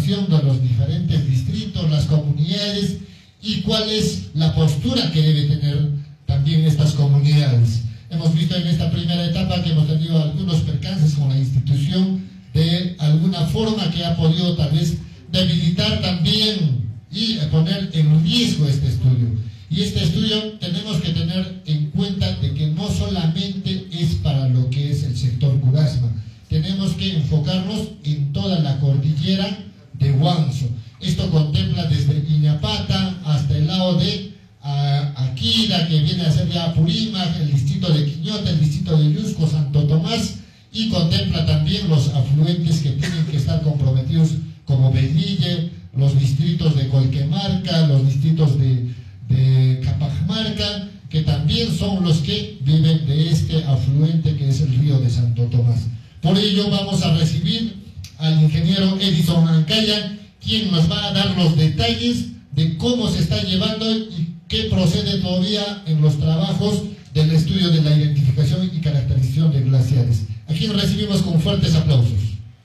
participación de los diferentes distritos, las comunidades, y cuál es la postura que debe tener también estas comunidades. Hemos visto en esta primera etapa que hemos tenido algunos percances con la institución, de alguna forma que ha podido tal vez debilitar también y poner en riesgo este estudio. Y este estudio tenemos que tener en cuenta de que no solamente es para lo que es el sector Curasma, tenemos que enfocarnos en toda la cordillera de Huanzo. Esto contempla desde Iñapata hasta el lado de Aquila, que viene a ser ya Apurímac, el distrito de Quiñota, el distrito de Yusco, Santo Tomás, y contempla también los afluentes que tienen que estar comprometidos como Belille, los distritos de Colquemarca, los distritos de Capajamarca, que también son los que viven de este afluente que es el río de Santo Tomás. Por ello vamos a recibir al ingeniero Edison Ancaya, quien nos va a dar los detalles de cómo se está llevando y qué procede todavía en los trabajos del estudio de la identificación y caracterización de glaciares. A quien recibimos con fuertes aplausos.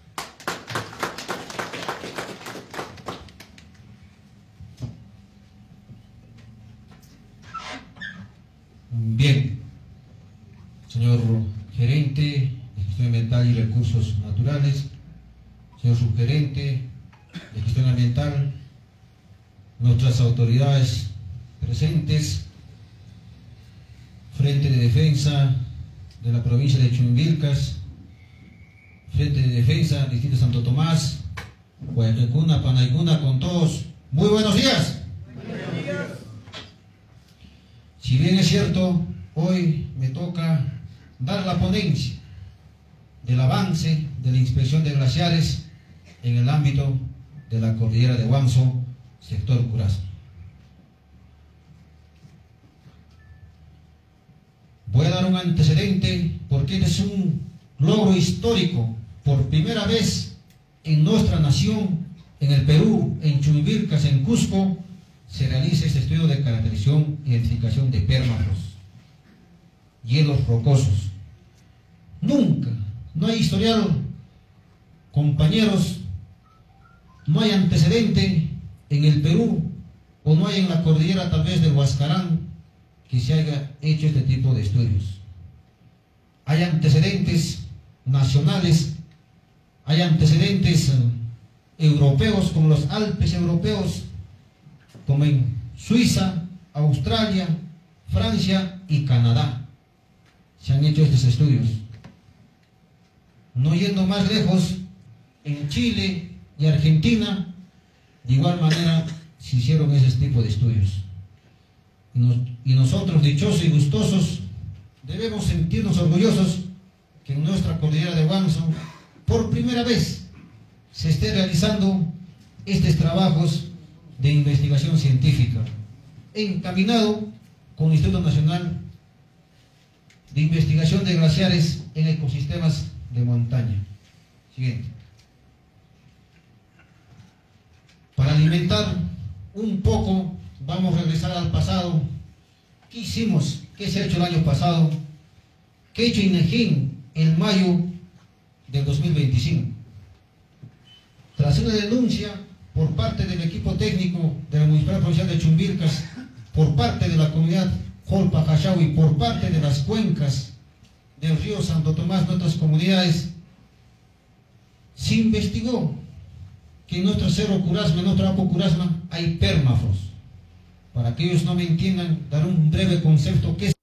Bien, señor gerente de Gestión Ambiental y Recursos Naturales, señor subgerente de Gestión Ambiental, nuestras autoridades presentes, Frente de Defensa de la provincia de Chumbivilcas, Frente de Defensa, Distrito de Santo Tomás, Guayacuna, Panaicuna, con todos, muy buenos días. Buenos días. Si bien es cierto, hoy me toca dar la ponencia del avance de la inspección de glaciares en el ámbito de la cordillera de Huanzo, sector Curasma. Voy a dar un antecedente porque este es un logro histórico. Por primera vez en nuestra nación, en el Perú, en Chumbivilcas, en Cusco, se realiza este estudio de caracterización e identificación de pérmafros, hielos rocosos. Nunca, no hay historial, compañeros, no hay antecedente en el Perú o no hay en la cordillera tal vez del Huascarán que se haya hecho este tipo de estudios. Hay antecedentes nacionales, hay antecedentes europeos como los Alpes europeos, como en Suiza, Australia, Francia y Canadá. Se han hecho estos estudios. No yendo más lejos, en Chile y Argentina, de igual manera se hicieron ese tipo de estudios. Y nosotros, dichosos y gustosos, debemos sentirnos orgullosos que en nuestra cordillera de Huanzo, por primera vez, se esté realizando estos trabajos de investigación científica, encaminado con el Instituto Nacional de Investigación de Glaciares en Ecosistemas de Montaña. Siguiente. Para alimentar un poco, vamos a regresar al pasado. ¿Qué hicimos? ¿Qué se ha hecho el año pasado? ¿Qué ha hecho INEGIN en mayo del 2025? Tras una denuncia por parte del equipo técnico de la Municipalidad Provincial de Chumbivilcas, por parte de la comunidad Jolpa Jachaui, por parte de las cuencas del río Santo Tomás, de otras comunidades, se investigó que en nuestro cerro Curasma, en nuestro Apo Curasma, hay pérmafros. Para que ellos no me entiendan, dar un breve concepto que es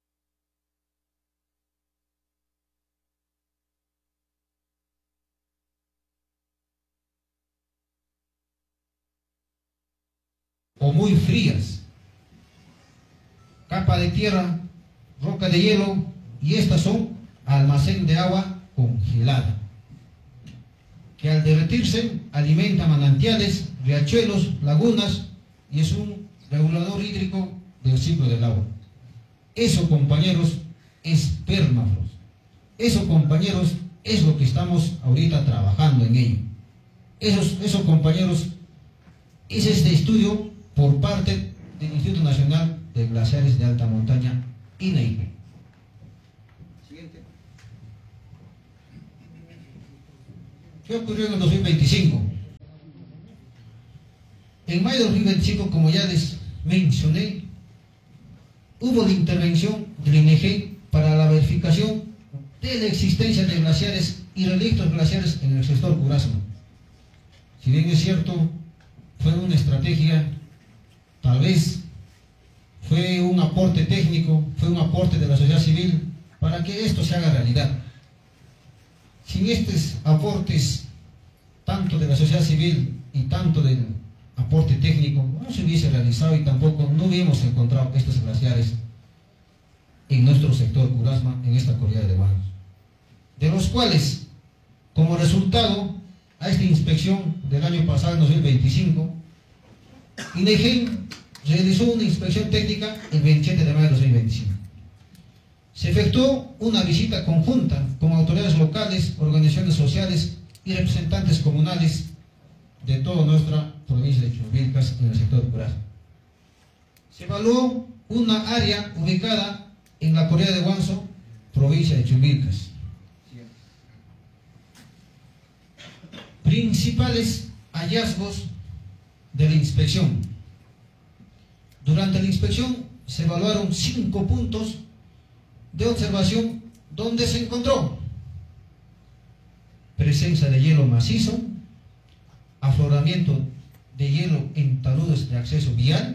o muy frías, capa de tierra, roca de hielo, y estas son almacén de agua congelada, que al derretirse alimenta manantiales, riachuelos, lagunas, y es un regulador hídrico del ciclo del agua. Eso, compañeros, es pérmafros. Eso, compañeros, es lo que estamos ahorita trabajando en ello. Eso, compañeros, es este estudio por parte del Instituto Nacional de Glaciares de Alta Montaña, INEGI. Siguiente. ¿Qué ocurrió en el 2025? En mayo de 2025, como ya les mencioné, hubo la intervención del INEGEN para la verificación de la existencia de glaciares y relictos glaciares en el sector Curasma. Si bien es cierto, fue una estrategia, tal vez fue un aporte técnico, fue un aporte de la sociedad civil para que esto se haga realidad. Sin estos aportes, tanto de la sociedad civil y tanto del aporte técnico, no se hubiese realizado y tampoco no hubiéramos encontrado estos glaciares en nuestro sector Curasma, en esta corrida de Huancos, de los cuales, como resultado a esta inspección del año pasado, en 2025, INEGEN realizó una inspección técnica el 27 de mayo de 2025. Se efectuó una visita conjunta con autoridades locales, organizaciones sociales y representantes comunales de toda nuestra provincia de Chumbivilcas en el sector rural. Se evaluó una área ubicada en la corrida de Huanzo, provincia de Chumbivilcas. Principales hallazgos de la inspección. Durante la inspección se evaluaron 5 puntos de observación donde se encontró presencia de hielo macizo, afloramiento de hielo en taludes de acceso vial.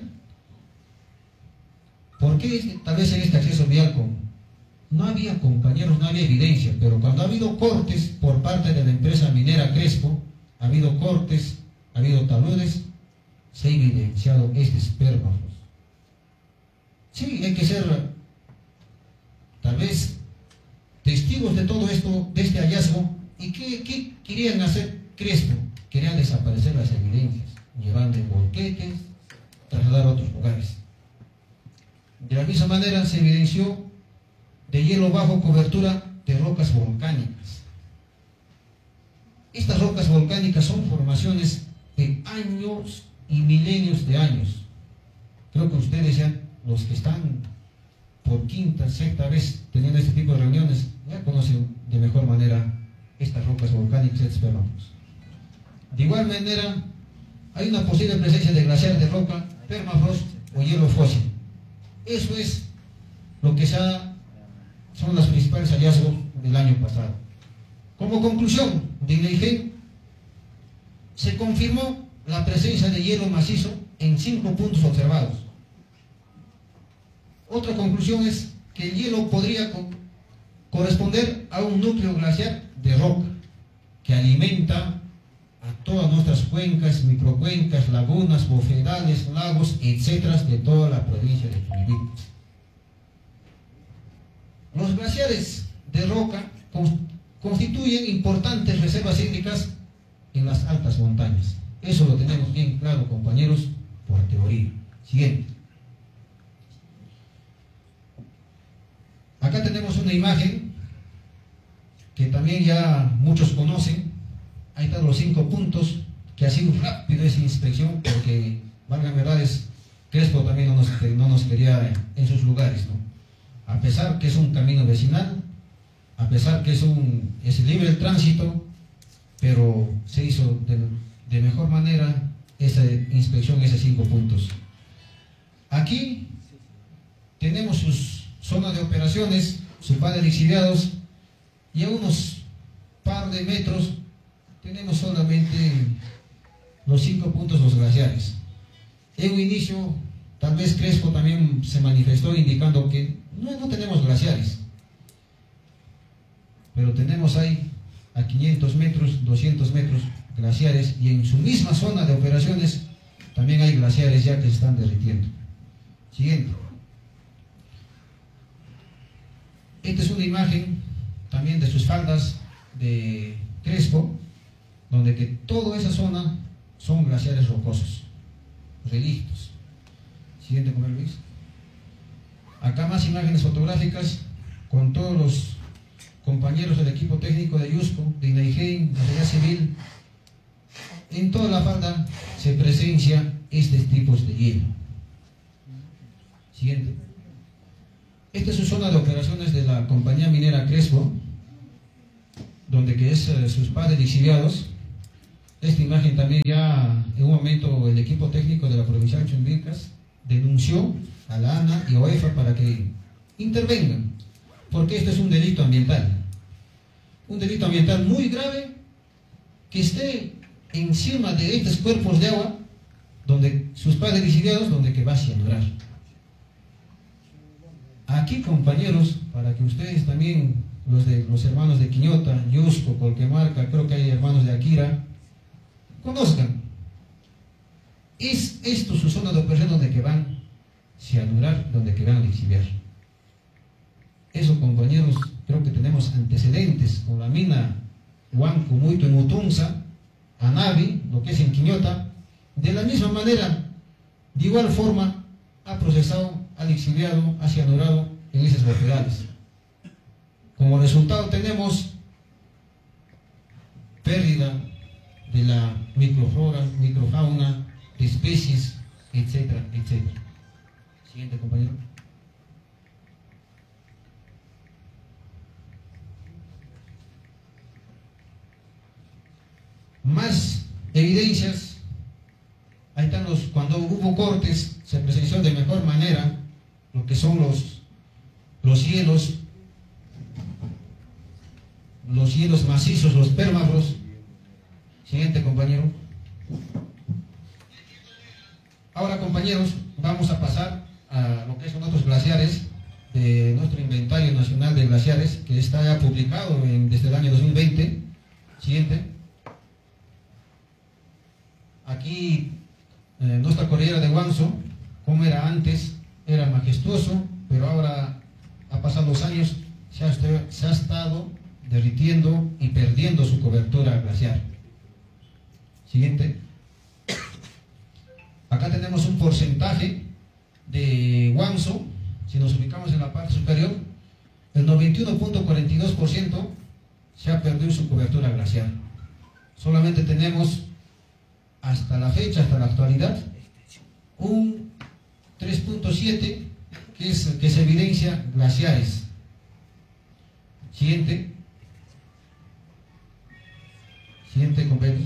¿Por qué tal vez en este acceso vial no había, compañeros, no había evidencia? Pero cuando ha habido cortes por parte de la empresa minera Crespo, ha habido cortes, ha habido taludes, se ha evidenciado estos permafrost. Sí, hay que ser tal vez testigos de todo esto, de este hallazgo. ¿Y qué querían hacer Crespo? Querían desaparecer las evidencias, llevando en volquetes, trasladar a otros lugares. De la misma manera se evidenció de hielo bajo cobertura de rocas volcánicas. Estas rocas volcánicas son formaciones de años y milenios de años. Creo que ustedes ya, los que están por quinta, sexta vez teniendo este tipo de reuniones, ya conocen de mejor manera estas rocas volcánicas, estos permafrost. De igual manera, hay una posible presencia de glaciar de roca, permafrost o hielo fósil. Eso es lo que son los principales hallazgos del año pasado. Como conclusión de INEGEN, se confirmó la presencia de hielo macizo en 5 puntos observados. Otra conclusión es que el hielo podría corresponder a un núcleo glaciar de roca que alimenta a todas nuestras cuencas, microcuencas, lagunas, bofedales, lagos, etcétera, de toda la provincia de Chumbivilcas. Los glaciares de roca constituyen importantes reservas hídricas en las altas montañas. Eso lo tenemos bien claro, compañeros, por teoría. Siguiente. Acá tenemos una imagen que también ya muchos conocen. Ahí están los 5 puntos, que ha sido rápido esa inspección, porque, valgan verdades, Crespo también no nos quería en sus lugares, ¿no? A pesar que es un camino vecinal, a pesar que es libre el tránsito, pero se hizo de mejor manera esa inspección, esos 5 puntos. Aquí tenemos sus zonas de operaciones, sus paneles lixiviados, y a unos par de metros tenemos solamente los 5 puntos de los glaciares. En un inicio, tal vez Crespo también se manifestó indicando que no tenemos glaciares, pero tenemos ahí a 500 metros, 200 metros glaciares, y en su misma zona de operaciones también hay glaciares ya que se están derritiendo. Siguiente. Esta es una imagen también de sus faldas de Crespo, donde que toda esa zona son glaciares rocosos, relictos. Siguiente, compañero Luis. Acá más imágenes fotográficas con todos los compañeros del equipo técnico de IUSCO, de INEGEN, de la sociedad civil. En toda la falda se presencia estos tipos de hielo. Siguiente. Esta es su zona de operaciones de la compañía minera Crespo, donde que es sus paneles lixiviados. Esta imagen también ya en un momento el equipo técnico de la provincia de Chumbivilcas denunció a la ANA y a OEFA para que intervengan, porque esto es un delito ambiental muy grave, que esté encima de estos cuerpos de agua donde sus padres lixiviados, donde que va a cianurar. Aquí, compañeros, para que ustedes también, los hermanos de Quiñota, Yusco, Colquemarca, creo que hay hermanos de Akira, conozcan, es esto su zona de operación donde que van a cianurar, donde que van a lixiviar. Eso, compañeros, creo que tenemos antecedentes con la mina Huanco, Muito en Utunza, Anavi, lo que es en Quiñota. De la misma manera, de igual forma, ha procesado, ha lixiviado, ha cianurado en esas localidades. Como resultado tenemos pérdida de la microflora, microfauna, de especies, etcétera, etcétera. Siguiente, compañero. Más evidencias. Ahí están cuando hubo cortes, se presenció de mejor manera lo que son los hielos macizos, los permafrost. Siguiente, compañero. Ahora, compañeros, vamos a pasar a lo que son otros glaciares de nuestro inventario nacional de glaciares, que está ya publicado desde el año 2020. Siguiente. Aquí nuestra cordillera de Guangzhou, como era antes, era majestuoso, pero ahora, a pasar los años, se ha estado derritiendo y perdiendo su cobertura glaciar. Siguiente. Acá tenemos un porcentaje de Guangzhou. Si nos ubicamos en la parte superior, el 91.42% se ha perdido su cobertura glaciar. Solamente tenemos hasta la fecha, hasta la actualidad, un 3.7 que se evidencia glaciares. Siguiente. Siguiente, compañeros.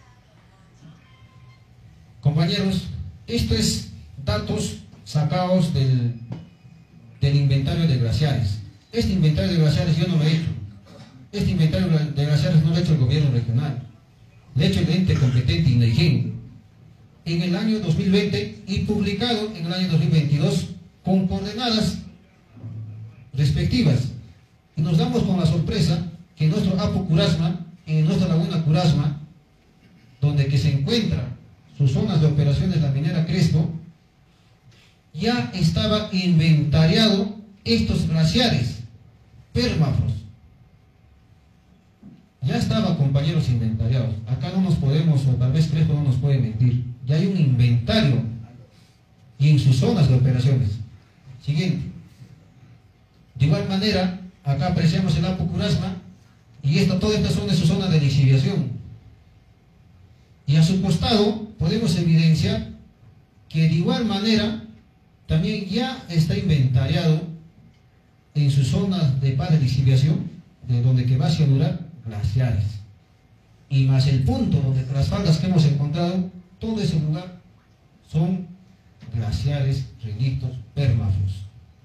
Compañeros, esto es datos sacados del inventario de glaciares. Este inventario de glaciares yo no lo he hecho. Este inventario de glaciares no lo ha hecho el gobierno regional. Lo ha hecho el ente competente INAIGEN en el año 2020 y publicado en el año 2022 con coordenadas respectivas. Y nos damos con la sorpresa que en nuestro Apu Curasma, en nuestra laguna Curasma, donde que se encuentra sus zonas de operaciones la minera Crespo, ya estaba inventariado estos glaciares permafrost. Ya estaba, compañeros, inventariados. Acá no nos podemos, o tal vez Crespo no nos puede mentir. Ya hay un inventario y en sus zonas de operaciones. Siguiente. De igual manera, acá apreciamos el Apu Curasma y toda esta zona es su zona de lixiviación. Y a su costado podemos evidenciar que de igual manera también ya está inventariado en sus zonas de paz de lixiviación, de donde que va a cianurar glaciares. Y más el punto donde las faldas que hemos encontrado, todo ese lugar son glaciares, relictos, permafrost.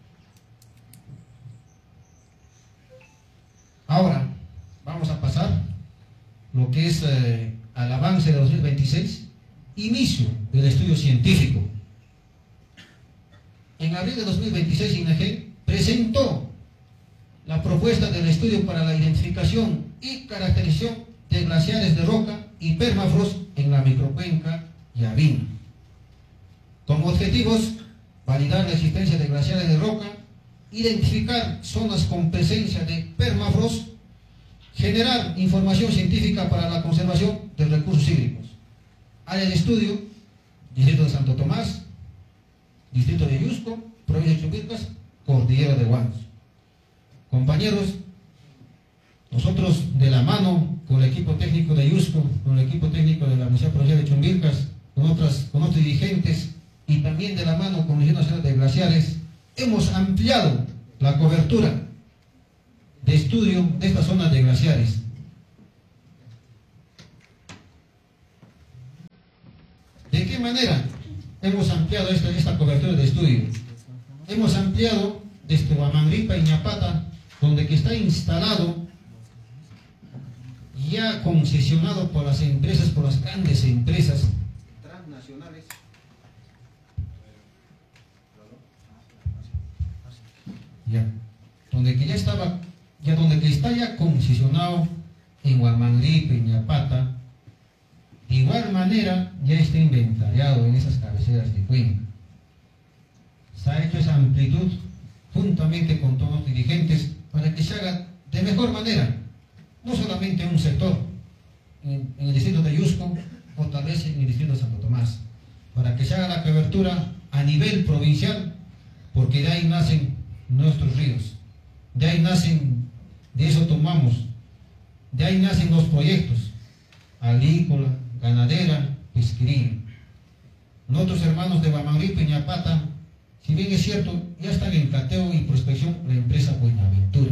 Ahora vamos a pasar lo que es al avance de 2026, inicio del estudio científico. En abril de 2026, INAIGEN presentó la propuesta del estudio para la identificación y caracterización de glaciares de roca y permafrost en la microcuenca Yavin. Como objetivos, validar la existencia de glaciares de roca, identificar zonas con presencia de permafrost, generar información científica para la conservación de recursos hídricos. Área de estudio: Distrito de Santo Tomás, Distrito de Yusco, Provincia de Chumbivilcas, Cordillera de Guangzhou. Compañeros, nosotros de la mano con el equipo técnico de Yusco, con el equipo técnico de la Universidad Provincial de Chumbivilcas, con otros dirigentes y también de la mano con la Universidad Nacional de Glaciares, hemos ampliado la cobertura de estudio de esta zona de glaciares. qué manera hemos ampliado esta cobertura de estudio? Hemos ampliado desde Huamangripa y Ñapata, donde que está instalado, ya concesionado por las empresas, por las grandes empresas transnacionales, donde que ya estaba, donde que está ya concesionado en Huamangripa y Ñapata. De igual manera ya está inventariado en esas cabeceras de cuenca. Se ha hecho esa amplitud juntamente con todos los dirigentes para que se haga de mejor manera, no solamente en un sector, en el distrito de Yusco o tal vez en el distrito de Santo Tomás, para que se haga la cobertura a nivel provincial, porque de ahí nacen nuestros ríos, de ahí nacen, de eso tomamos, de ahí nacen los proyectos agrícola, ganadera, pesquería. Nuestros hermanos de Huamangripa y Ñapata, si bien es cierto, ya están en cateo y prospección la empresa Buenaventura.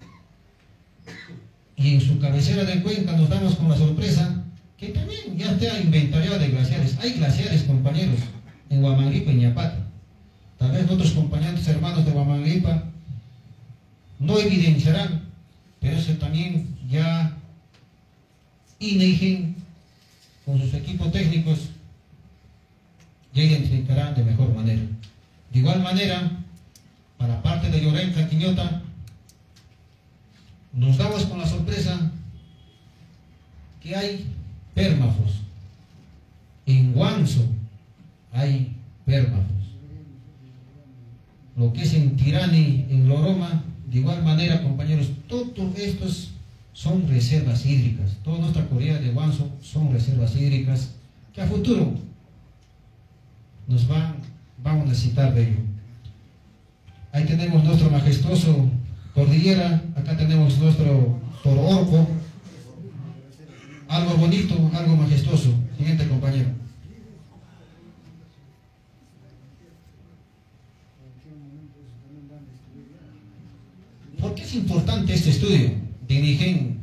Y en su cabecera de cuenca nos damos con la sorpresa que también ya está inventariado de glaciares. Hay glaciares, compañeros, en Huamangripa y Ñapata. Tal vez nuestros compañeros hermanos de Huamangripa no evidenciarán, pero eso también ya INEGEN con sus equipos técnicos ya identificarán de mejor manera. De igual manera, para parte de Llorenca, Quiñota, nos damos con la sorpresa que hay permafrost. En Guanzo hay permafrost. Lo que es en Tirani, en Loroma, de igual manera, compañeros, todos estos son reservas hídricas. Toda nuestra corrida de Guanzo son reservas hídricas que a futuro nos vamos a necesitar de ello. Ahí tenemos nuestro majestuoso cordillera, acá tenemos nuestro Toro Orco, algo bonito, algo majestuoso. Siguiente, compañero. ¿Por qué es importante este estudio de INEGEN?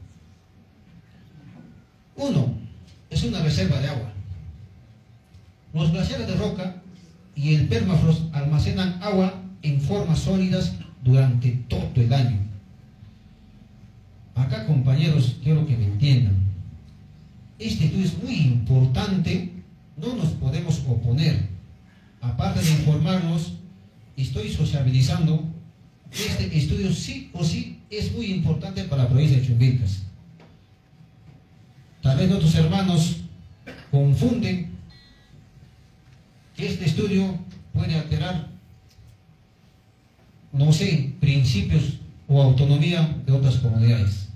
Uno, es una reserva de agua. Los glaciares de roca y el permafrost almacenan agua en formas sólidas durante todo el año. Acá, compañeros, quiero que me entiendan. Este estudio es muy importante, no nos podemos oponer. Aparte de informarnos, estoy sociabilizando. Este estudio sí o sí es muy importante para la provincia de Chumbivilcas. Tal vez nuestros hermanos confunden que este estudio puede alterar, no sé, principios o autonomía de otras comunidades.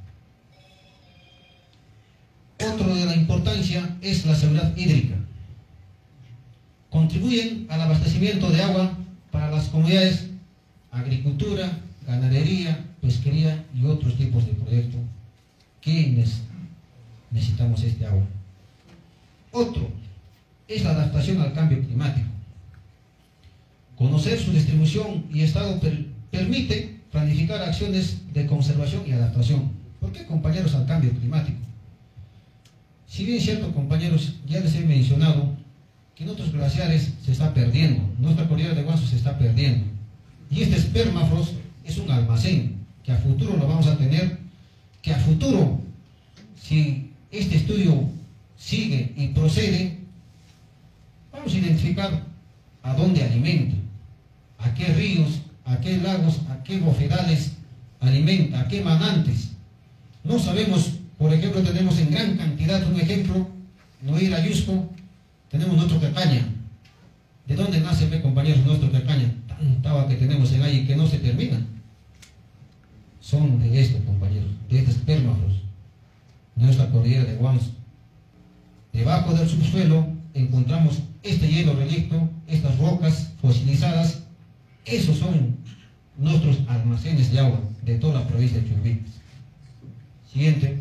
Otro de la importancia es la seguridad hídrica. Contribuyen al abastecimiento de agua para las comunidades, agricultura, ganadería, pesquería y otros tipos de proyectos que necesitamos este agua. Otro es la adaptación al cambio climático. Conocer su distribución y estado permite planificar acciones de conservación y adaptación. ¿Por qué, compañeros, al cambio climático? Si bien es cierto, compañeros, ya les he mencionado que nuestros glaciares se está perdiendo, nuestra cordillera de Guanzo se está perdiendo. Y este permafrost es un almacén que a futuro lo vamos a tener, que a futuro, si este estudio sigue y procede, vamos a identificar a dónde alimenta, a qué ríos, a qué lagos, a qué bofedales alimenta, a qué manantes. No sabemos, por ejemplo, tenemos en gran cantidad, un ejemplo, no ir a Yusco, tenemos nuestro cacaña. ¿De dónde nace, compañeros, nuestro cacaña? Tanta agua que tenemos en ahí que no se termina. Son de esto, compañeros, de estos permafrost, nuestra cordillera de Guanzo. Debajo del subsuelo encontramos este hielo relicto, estas rocas fosilizadas. Esos son nuestros almacenes de agua de toda la provincia de Chumbivilcas. Siguiente.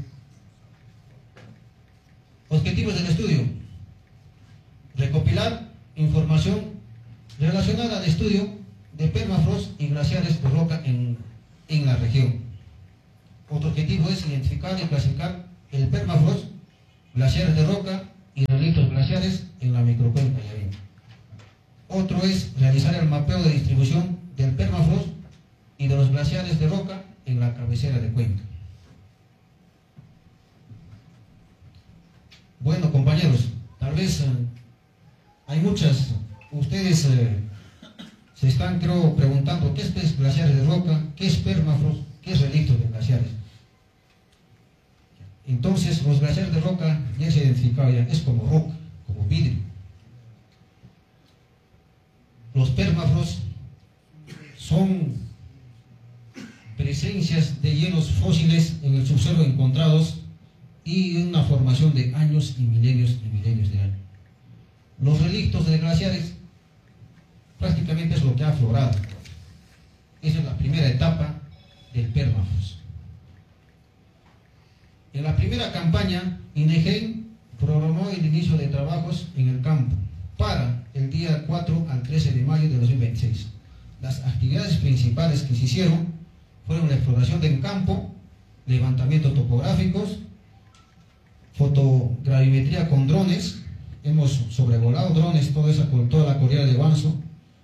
Objetivos del estudio: recopilar información relacionada al estudio de permafrost y glaciares de roca en la región. Otro objetivo es identificar y clasificar el permafrost, glaciares de roca y relictos glaciares glaciares en la microcuenca Yavín. Otro es realizar el mapeo de distribución del permafrost y de los glaciares de roca en la cabecera de cuenca. Bueno, compañeros, tal vez hay muchas, ustedes se están, creo, preguntando qué es glaciares de roca, qué es permafrost, qué es relictos de glaciares. Entonces, los glaciares de roca ya se identificado, ya es como roca, como vidrio. Los permafrost son presencias de hielos fósiles en el subsuelo encontrados y una formación de años y milenios de años. Los relictos de glaciares prácticamente es lo que ha aflorado. Esa es la primera etapa del permafrost. En la primera campaña, INEGEN programó el inicio de trabajos en el campo para el día 4 al 13 de mayo de 2026. Las actividades principales que se hicieron fueron la exploración del campo, levantamientos topográficos, fotogravimetría con drones, hemos sobrevolado drones, toda la cordillera de Guangzhou,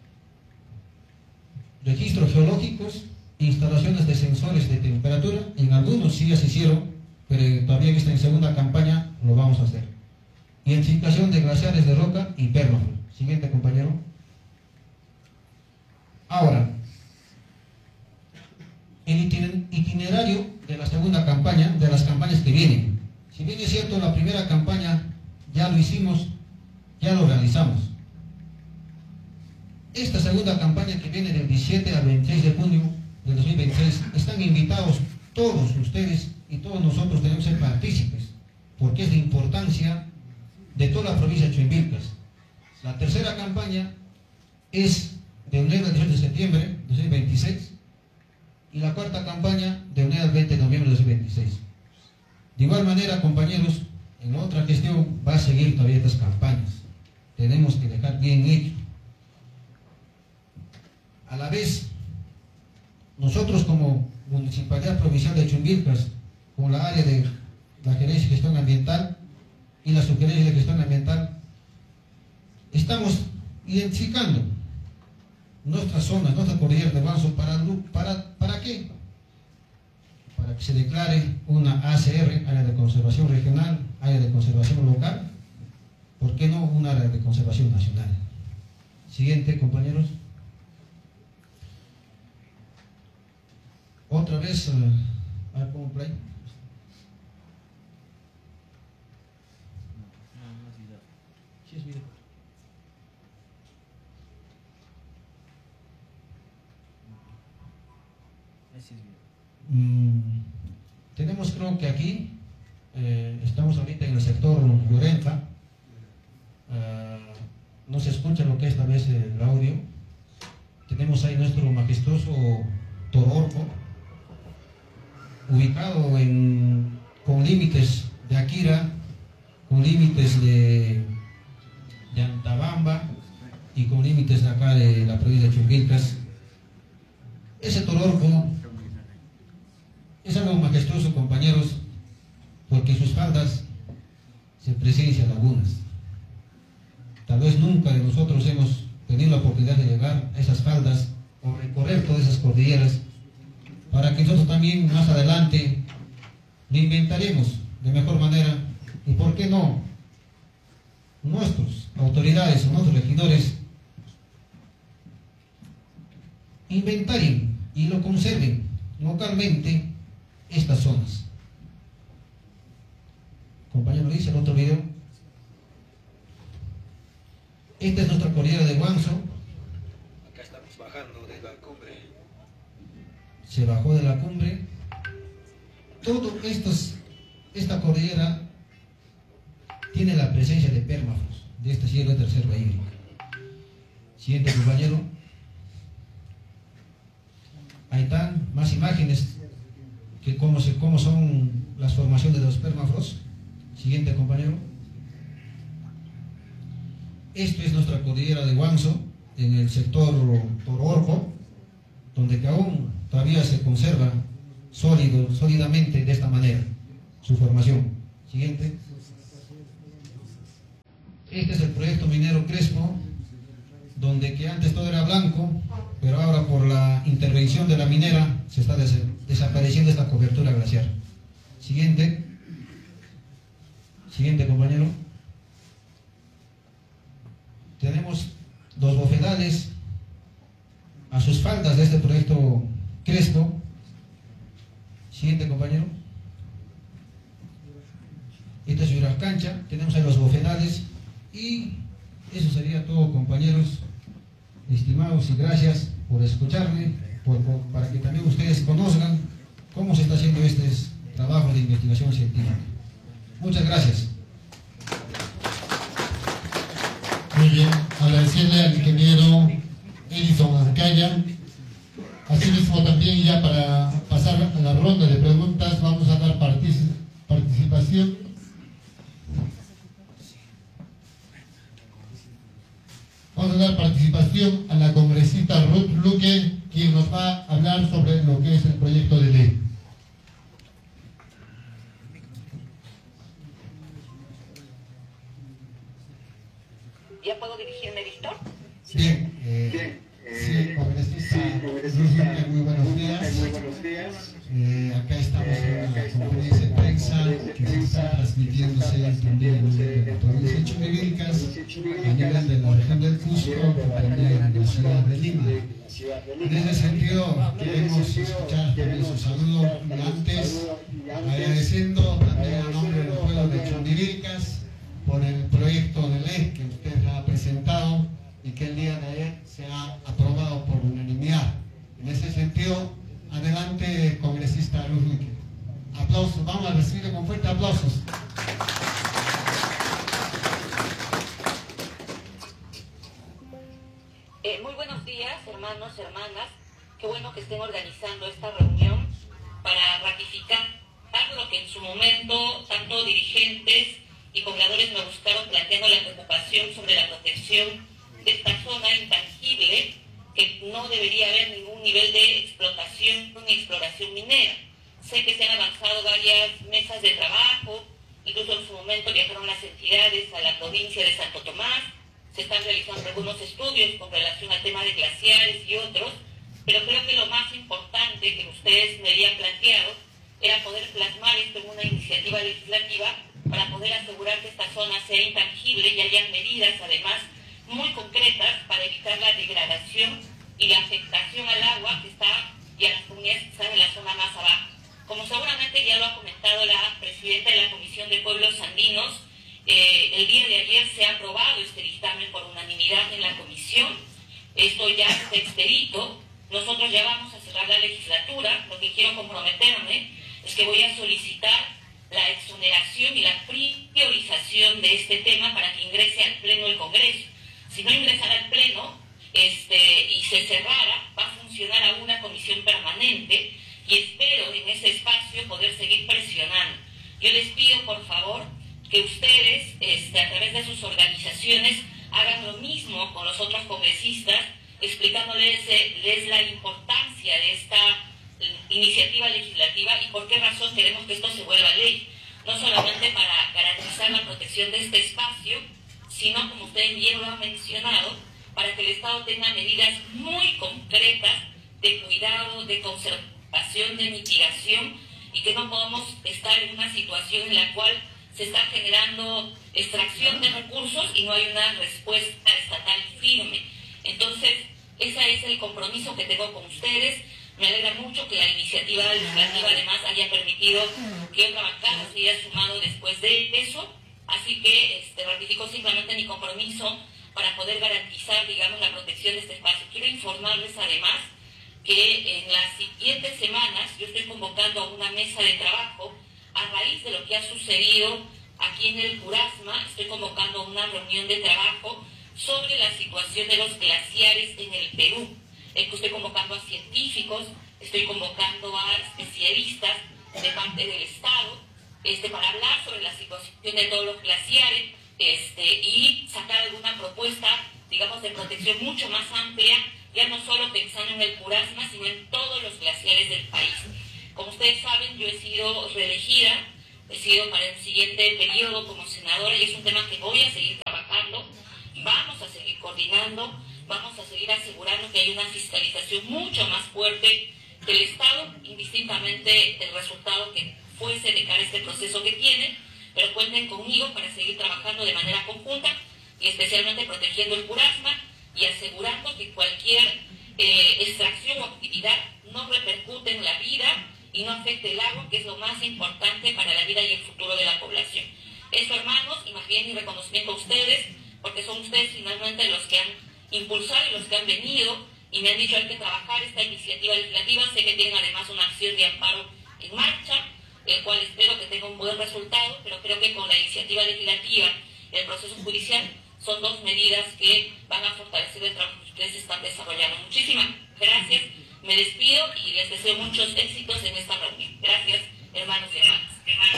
registros geológicos, instalaciones de sensores de temperatura, en algunos sí ya se hicieron, pero todavía en segunda campaña lo vamos a hacer. Identificación de glaciares de roca y permafrost. Siguiente, compañero. Ahora, el itinerario de la segunda campaña, de las campañas que vienen. Si bien es cierto, la primera campaña ya lo hicimos, ya lo realizamos. Esta segunda campaña que viene del 17 al 26 de junio del 2026, están invitados todos ustedes y todos nosotros debemos ser partícipes, porque es de importancia de toda la provincia de Chuimbilcas. La tercera campaña es de 9 al 18 de septiembre de 2026 y la cuarta campaña de 9 al 20 de noviembre de 2026. De igual manera, compañeros, en otra gestión va a seguir todavía estas campañas. Tenemos que dejar bien hecho. A la vez, nosotros como Municipalidad Provincial de Chuimbilcas, con la área de la Gerencia de Gestión Ambiental y la Subgerencia de Gestión Ambiental, estamos identificando nuestras zonas, nuestra cordillera de Guangzhou, ¿para qué? Para que se declare una ACR, área de conservación regional, área de conservación local, ¿por qué no una área de conservación nacional? Siguiente, compañeros. Otra vez, a ver cómo play. Sí, es video. Tenemos, creo que aquí estamos ahorita en el sector Llorenta. No se escucha lo que es tal vez el audio. Tenemos ahí nuestro majestuoso Tororco, ubicado con límites de Akira, con límites de Antabamba y con límites de acá de la provincia de Chuimbilcas. Ese Tororco es algo majestuoso, compañeros, porque en sus faldas se presencian lagunas. Tal vez nunca de nosotros hemos tenido la oportunidad de llegar a esas faldas o recorrer todas esas cordilleras, para que nosotros también más adelante lo inventaremos de mejor manera, y por qué no, nuestras autoridades o nuestros regidores inventaren y lo conserven localmente estas zonas. Compañero, dice el otro video. Esta es nuestra cordillera de Guangzhou. Acá estamos bajando de la cumbre. Se bajó de la cumbre. Todo esta cordillera tiene la presencia de permafrost, de este cielo de reserva hídrica. Siguiente, compañero. Ahí están más imágenes que cómo son las formaciones de los permafrost. Siguiente, compañero. Esto es nuestra cordillera de Guangzhou, en el sector Tororco, donde que aún todavía se conserva sólidamente de esta manera su formación. Siguiente. Este es el proyecto minero Crespo, donde que antes todo era blanco, pero ahora por la intervención de la minera se está desapareciendo esta cobertura glaciar. Siguiente. Siguiente, compañero. Tenemos los bofedales a sus faldas de este proyecto Crespo. Siguiente, compañero. Esta es una cancha, tenemos ahí los bofedales y eso sería todo, compañeros estimados, y gracias por escucharme, para que también ustedes conozcan cómo se está haciendo este trabajo de investigación científica. Muchas gracias. Muy bien, agradecerle al ingeniero Edison Ancaya. Asimismo, también ya para pasar a la ronda de preguntas, vamos a dar participación. Vamos a dar participación a la congresista Ruth Luque, quien nos va a hablar sobre lo que es el proyecto de ley. ¿Ya puedo dirigirme, Víctor? Bien, sí, congresista Ruth Luque, muy buenos días. Acá estamos en una conferencia de prensa que se está transmitiéndose también a nivel de la provincia de Chumbivilcas, a nivel de la región del Cusco, también en la ciudad de Lima. En ese sentido, queremos escuchar también su saludo antes, agradeciendo también a nombre del pueblo de Chumbivilcas por el proyecto de ley que usted ha presentado y que el día de ayer se ha aprobado por unanimidad. En ese sentido, adelante, congresista Ruth Luque. Aplausos, vamos a recibirle con fuertes aplausos. Muy buenos días, hermanos, hermanas. Qué bueno que estén organizando esta reunión para ratificar lo que en su momento tanto dirigentes y pobladores me buscaron planteando la preocupación sobre la protección de esta zona intangible, que no debería haber ningún nivel de explotación ni exploración minera. Sé que se han avanzado varias mesas de trabajo, incluso en su momento viajaron las entidades a la provincia de Santo Tomás, se están realizando algunos estudios con relación al tema de glaciares y otros, pero creo que lo más importante que ustedes me habían planteado era poder plasmar esto en una iniciativa legislativa para poder asegurar que esta zona sea intangible y haya medidas, además, muy concretas para evitar la degradación y la afectación al agua que está y a las comunidades que están en la zona más abajo. Como seguramente ya lo ha comentado la presidenta de la Comisión de Pueblos Andinos, el día de ayer se ha aprobado este dictamen por unanimidad en la comisión. Esto ya está expedito. Nosotros ya vamos a cerrar la legislatura. Lo que quiero comprometerme es que voy a solicitar la exoneración y la priorización de este tema para que ingrese al Pleno del Congreso. Si no ingresara al Pleno y se cerrara, va a funcionar a una comisión permanente y espero en ese espacio poder seguir presionando. Yo les pido, por favor, que ustedes, a través de sus organizaciones, hagan lo mismo con los otros congresistas, explicándoles la importancia de esta iniciativa legislativa y por qué razón queremos que esto se vuelva ley. No solamente para garantizar la protección de este espacio, sino, como ustedes bien lo han mencionado, para que el Estado tenga medidas muy concretas de cuidado, de conservación, de mitigación, y que no podamos estar en una situación en la cual se está generando extracción de recursos y no hay una respuesta estatal firme. Entonces, ese es el compromiso que tengo con ustedes. Me alegra mucho que la iniciativa legislativa además haya permitido que otra bancada se haya sumado después de eso. Así que ratifico simplemente mi compromiso para poder garantizar, digamos, la protección de este espacio. Quiero informarles además que en las siguientes semanas yo estoy convocando a una mesa de trabajo a raíz de lo que ha sucedido aquí en el Curasma. Estoy convocando a una reunión de trabajo sobre la situación de los glaciares en el Perú. Estoy convocando a científicos, estoy convocando a especialistas de parte del Estado, para hablar sobre la situación de todos los glaciares, y sacar alguna propuesta, digamos, de protección mucho más amplia, ya no solo pensando en el Curasma, sino en todos los glaciares del país. Como ustedes saben, yo he sido reelegida, he sido para el siguiente periodo como senadora, y es un tema que voy a seguir trabajando. asegurando, vamos a seguir asegurando que hay una fiscalización mucho más fuerte del Estado, indistintamente del resultado que fuese de cara a este proceso que tiene, pero cuenten conmigo para seguir trabajando de manera conjunta y especialmente protegiendo el Purasma y asegurando que cualquier extracción o actividad no repercute en la vida y no afecte el agua, que es lo más importante para la vida y el futuro de la población. Eso, hermanos, y más bien mi reconocimiento a ustedes, porque son ustedes finalmente los que han impulsado y los que han venido y me han dicho hay que trabajar esta iniciativa legislativa. Sé que tienen además una acción de amparo en marcha, el cual espero que tenga un buen resultado, pero creo que con la iniciativa legislativa, el proceso judicial, son dos medidas que van a fortalecer el trabajo que ustedes están desarrollando. Muchísimas gracias, me despido y les deseo muchos éxitos en esta reunión. Gracias, hermanos y hermanas.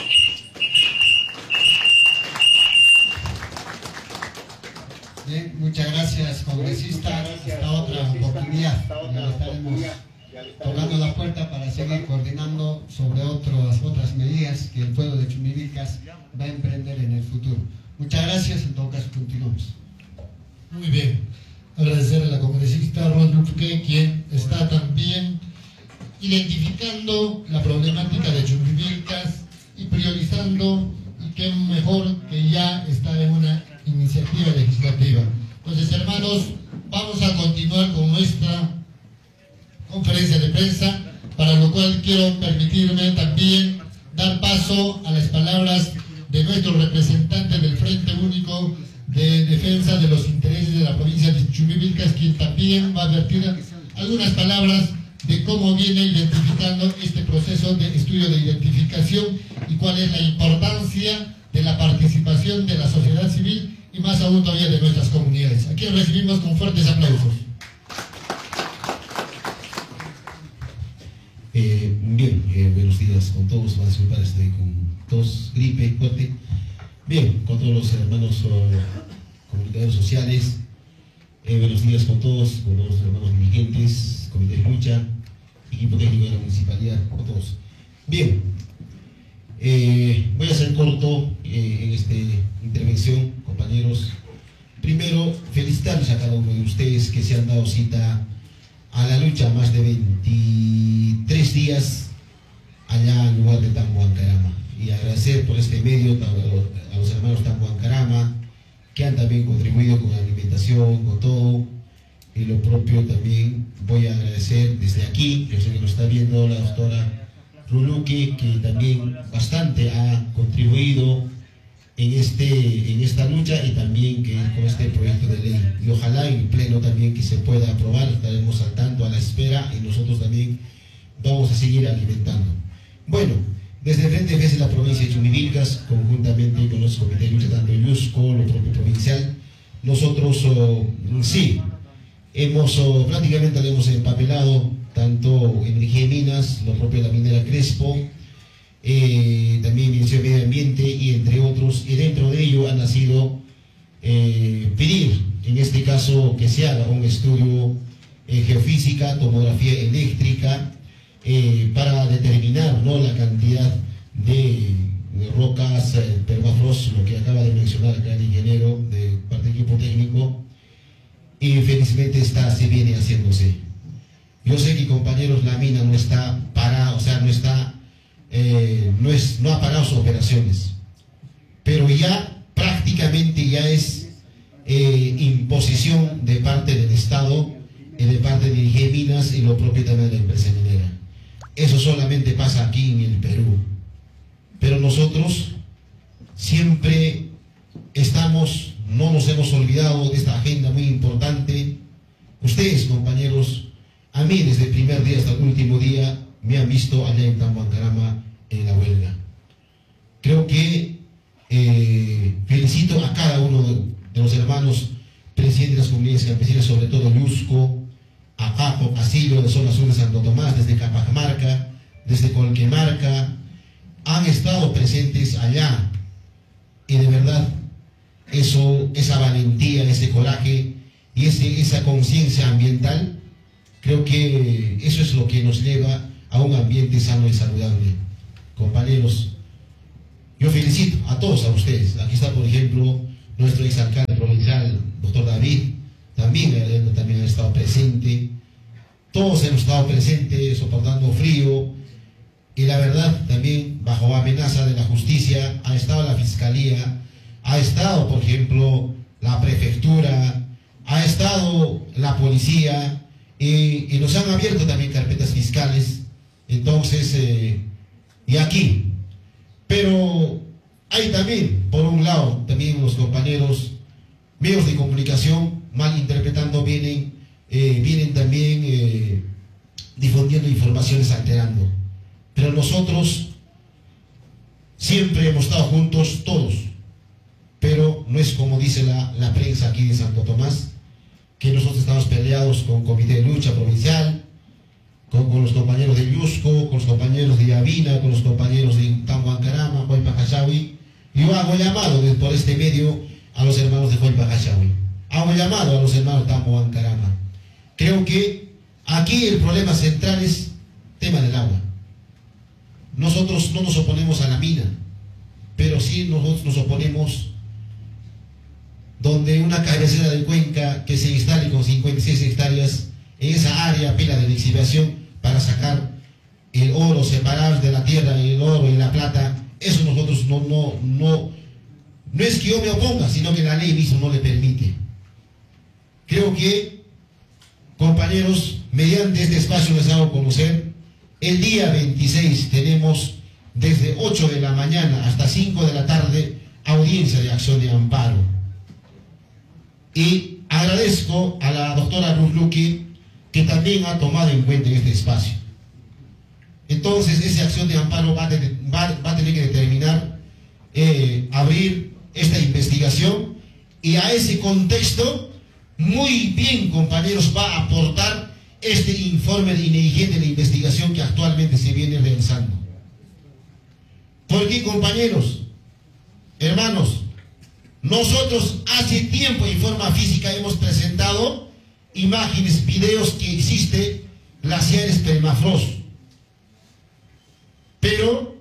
Bien, muchas gracias, congresista. Hasta otra oportunidad. Ya estaremos tocando la puerta para seguir coordinando sobre otras medidas que el pueblo de Chumbivilcas va a emprender en el futuro. Muchas gracias, en todo caso continuamos. Muy bien, agradecer a la congresista Ronduque, quien está también identificando la problemática de Chumbivilcas y priorizando, y qué mejor que ya está en una iniciativa legislativa. Entonces, hermanos, vamos a continuar con nuestra conferencia de prensa, para lo cual quiero permitirme también dar paso a las palabras de nuestro representante del Frente Único de Defensa de los Intereses de la provincia de Chumbivilcas, quien también va a vertir algunas palabras de cómo viene identificando este proceso de estudio de identificación y cuál es la importancia de la participación de la sociedad civil y más aún todavía de nuestras comunidades. Aquí recibimos con fuertes aplausos. Bien, buenos días con todos. Van a disculpar, estoy con tos, gripe fuerte. Bien, con todos los hermanos comunicadores sociales. Buenos días con todos, con los hermanos dirigentes, comité de lucha, equipo técnico de la municipalidad, con todos. Bien, voy a ser corto en esta intervención, compañeros. Primero, felicitarles a cada uno de ustedes que se han dado cita a la lucha más de 23 días allá en lugar de Tamboancarama, y agradecer por este medio a los hermanos Tamboancarama que han también contribuido con la alimentación, con todo, y lo propio también voy a agradecer desde aquí, yo sé que nos está viendo la doctora Ruluque, que también bastante ha contribuido en esta lucha y también que con este proyecto de ley, y ojalá en pleno también que se pueda aprobar. Estaremos al tanto, a la espera, y nosotros también vamos a seguir alimentando. Bueno, desde el Frente de Defensa de la provincia de Chumbivilcas, conjuntamente con los comités de lucha, tanto el Yusco, lo propio provincial, nosotros sí, prácticamente lo hemos empapelado, tanto en Energía de Minas, lo propio de la minera Crespo, también Ministerio de Medio Ambiente y entre otros, y dentro de ello ha nacido pedir, en este caso, que se haga un estudio geofísica, tomografía eléctrica, para determinar, ¿no?, la cantidad de rocas, permafrost, lo que acaba de mencionar acá el ingeniero de parte del equipo técnico, y felizmente se viene haciéndose. Yo sé que, compañeros, la mina no está parada, o sea, no ha parado sus operaciones, pero ya prácticamente ya es imposición de parte del Estado y de parte de Energía de Minas y lo propio también de la empresa minera. Eso solamente pasa aquí en el Perú, pero nosotros siempre no nos hemos olvidado de esta agenda muy importante. Ustedes, compañeros, a mí desde el primer día hasta el último día me han visto allá en Tamboancarama en la huelga. Creo que felicito a cada uno de los hermanos presidentes de las comunidades campesinas, sobre todo Yusco, Apajo, Casillo, de Zona Sur de Santo Tomás, desde Capajamarca, desde Colquemarca, han estado presentes allá, y de verdad esa valentía, ese coraje y esa conciencia ambiental, creo que eso es lo que nos lleva a un ambiente sano y saludable. Compañeros, yo felicito a todos, a ustedes. Aquí está, por ejemplo, nuestro exalcalde provincial, doctor David, también también ha estado presente. Todos hemos estado presentes, soportando frío. Y la verdad, también bajo amenaza de la justicia, ha estado la Fiscalía, ha estado, por ejemplo, la Prefectura, ha estado la Policía, y nos han abierto también carpetas fiscales. Entonces, y aquí. Pero hay también, por un lado, también los compañeros medios de comunicación malinterpretando, vienen también difundiendo informaciones, alterando. Pero nosotros siempre hemos estado juntos, todos. Pero no es como dice la prensa aquí de Santo Tomás, que nosotros estamos peleados con el Comité de Lucha Provincial, con los compañeros de Yusco, con los compañeros de Yavina, con los compañeros de Tamhuancarama, Huaypa Cachahui. Yo hago llamado por este medio a los hermanos de Huaypa Cachahui. Hago llamado a los hermanos de Tamhuancarama. Creo que aquí el problema central es el tema del agua. Nosotros no nos oponemos a la mina, pero sí nosotros nos oponemos donde una cabecera de cuenca que se instale con 56 hectáreas en esa área pila de lixiviación para sacar el oro, separar de la tierra el oro y la plata. Eso nosotros no es que yo me oponga, sino que la ley misma no le permite. Creo que, compañeros, mediante este espacio les hago conocer, el día 26 tenemos desde 8 de la mañana hasta 5 de la tarde audiencia de acción de amparo. Y agradezco a la doctora Ruth Luque que también ha tomado en cuenta este espacio. Entonces, esa acción de amparo va a tener que determinar, abrir esta investigación, y a ese contexto, muy bien, compañeros, va a aportar este informe de INEIGEN de la investigación que actualmente se viene realizando. Porque, compañeros, hermanos, nosotros hace tiempo en forma física hemos presentado imágenes, videos que existe glaciares permafrost, pero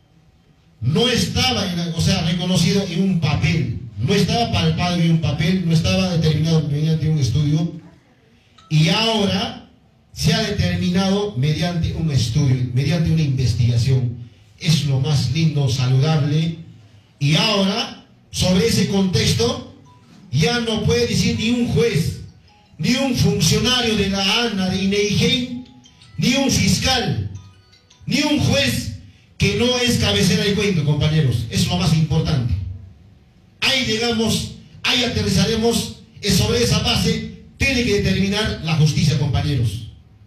no estaba reconocido en un papel, no estaba palpado en un papel, no estaba determinado mediante un estudio, y ahora se ha determinado mediante un estudio, mediante una investigación. Es lo más lindo, saludable, y ahora, sobre ese contexto, ya no puede decir ni un juez, ni un funcionario de la ANA, de INEIGEN, ni un fiscal, ni un juez que no es cabecera de cuenca, compañeros. Es lo más importante. Ahí llegamos, ahí aterrizaremos, y sobre esa base tiene que determinar la justicia, compañeros.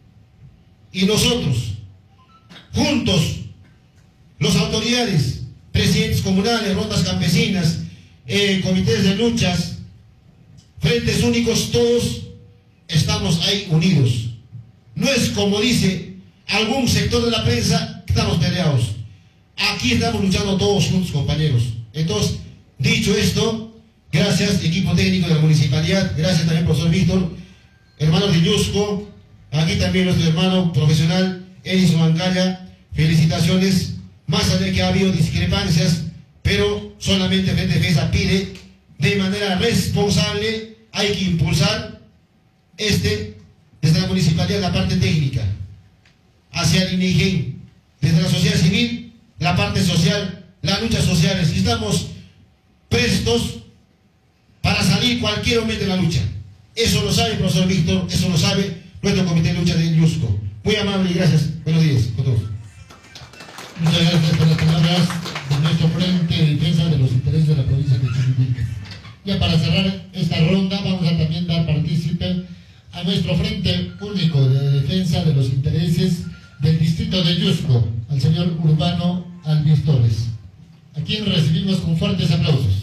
Y nosotros, juntos, las autoridades, presidentes comunales, rondas campesinas, comités de luchas, frentes únicos, todos estamos ahí unidos. No es como dice algún sector de la prensa que estamos peleados. Aquí estamos luchando todos juntos, compañeros. Entonces, dicho esto, gracias equipo técnico de la municipalidad, gracias también profesor Víctor, hermanos de Yusco, aquí también nuestro hermano profesional Edison Mancaya, felicitaciones. Más allá de que ha habido discrepancias, pero solamente Frente Defensa pide de manera responsable, hay que impulsar desde la municipalidad la parte técnica, hacia el INEIGEN, desde la sociedad civil, la parte social, las luchas sociales. Estamos prestos para salir cualquier momento de la lucha. Eso lo sabe el profesor Víctor, eso lo sabe nuestro comité de lucha de Yusco. Muy amable y gracias. Buenos días a todos. Muchas gracias por las palabras de nuestro Frente de Defensa de los Intereses de la provincia de Chumbivilcas. Ya para cerrar esta ronda, vamos a también dar partícipe a nuestro Frente Único de Defensa de los Intereses del Distrito de Yusco, al señor Urbano Alvis Torres, a quien recibimos con fuertes aplausos.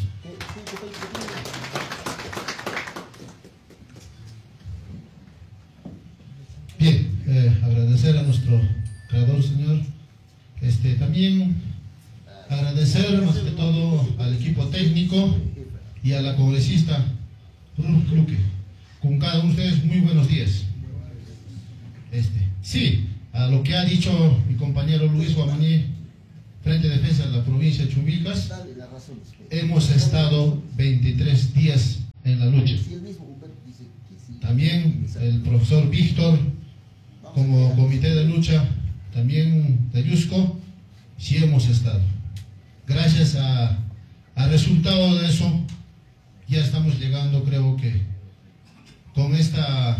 Bien, agradecer a nuestro creador, señor. También agradecer más que todo al equipo técnico y a la congresista Ruth Luque. Con cada uno de ustedes, muy buenos días. Sí, a lo que ha dicho mi compañero Luis Guamaní, Frente de Defensa de la provincia de Chumbivilcas, hemos estado 23 días en la lucha. también el profesor Víctor, como comité de lucha, también de Yusco, sí hemos estado. Gracias al resultado de eso, ya estamos llegando, creo que, con esta